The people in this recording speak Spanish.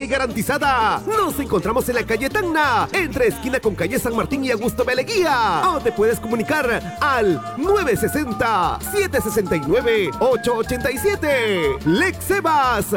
garantizada. Nos encontramos en la calle Tacna, entre esquina con calle San Martín y Augusto B. Leguía. O te puedes comunicar al 960-769-887. Lexebas,